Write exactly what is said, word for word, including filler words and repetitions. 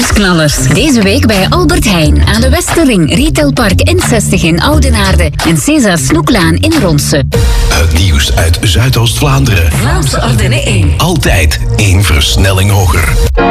Nieuwsknallers. Deze week bij Albert Heijn aan de Westerring, Retailpark N zestig in Oudenaarde en César Snoeklaan in Ronse. Het nieuws uit Zuidoost-Vlaanderen. Vlaamse Ardennen één. Altijd één versnelling hoger.